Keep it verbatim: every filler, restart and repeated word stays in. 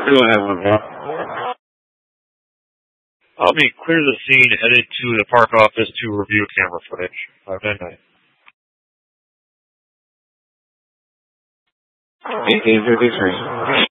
Go ahead, one more. I'll be clear the scene, headed to the park office to review camera footage by midnight. eighteen fifty-three.